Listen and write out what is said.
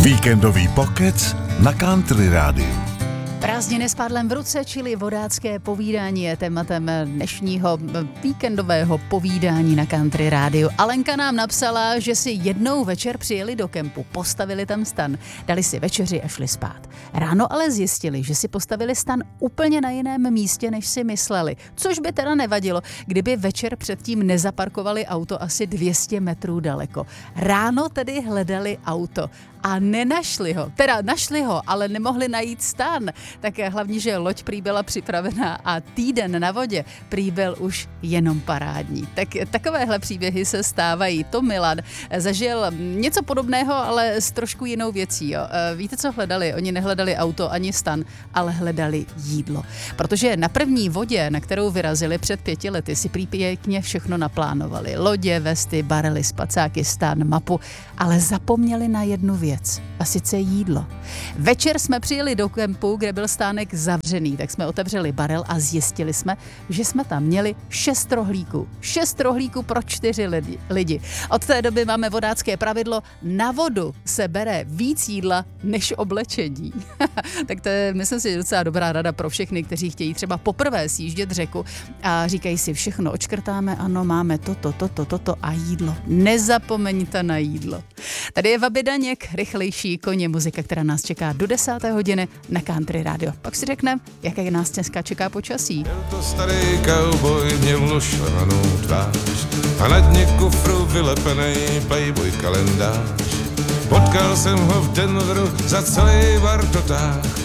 Víkendový pokec na Country Rádiu. Prázdniny s pádlem v ruce, čili vodácké povídání je tématem dnešního víkendového povídání na Country Rádiu. Alenka nám napsala, že si jednou večer přijeli do kempu, postavili tam stan, dali si večeři a šli spát. Ráno ale zjistili, že si postavili stan úplně na jiném místě, než si mysleli. Což by teda nevadilo, kdyby večer předtím nezaparkovali auto asi 200 metrů daleko. Ráno tedy hledali auto a nenašli ho. Teda našli ho, ale nemohli najít stan. Tak hlavně, že loď prý byla připravená a týden na vodě prý byl už jenom parádní. Tak takovéhle příběhy se stávají. To Milan zažil něco podobného, ale s trošku jinou věcí. Jo. Víte, co hledali? Oni nehledali auto ani stan, ale hledali jídlo. Protože na první vodě, na kterou vyrazili před 5 lety, si prý pěkně všechno naplánovali. Lodě, vesty, barely, spacáky, stan, mapu, ale zapomněli na jednu věc, a sice jídlo. Večer jsme přijeli do kempu, kde byl stánek zavřený, tak jsme otevřeli barel a zjistili jsme, že jsme tam měli 6 rohlíků. 6 rohlíků pro 4 lidi. Od té doby máme vodácké pravidlo, na vodu se bere víc jídla než oblečení. Tak to je, myslím si, docela dobrá rada pro všechny, kteří chtějí třeba poprvé sjíždět řeku a říkají si, všechno očkrtáme, ano, máme toto a jídlo. Nezapomeňte na jídlo. Tady je Vaby Daněk, Rychlejší koně, muzika, která nás čeká do 10. hodiny na Country Radio. Pak si řekneme, jaké nás dneska čeká počasí. Byl to starý cowboy, měl šlehanou tvář a na dně kufru vylepenej Playboy kalendář. Potkal jsem ho v Denveru, za celý bar dotáh.